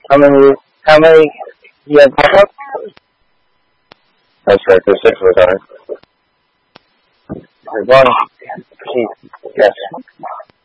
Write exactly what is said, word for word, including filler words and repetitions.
How many, how many, you have backup? That's right, there's six of us on it. One, please, yes.